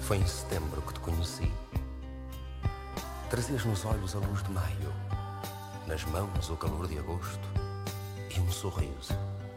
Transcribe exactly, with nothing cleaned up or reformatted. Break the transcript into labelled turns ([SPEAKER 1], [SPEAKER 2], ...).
[SPEAKER 1] Foi em setembro que te conheci. Trazias nos olhos a luz de maio, nas mãos o calor de agosto e um sorriso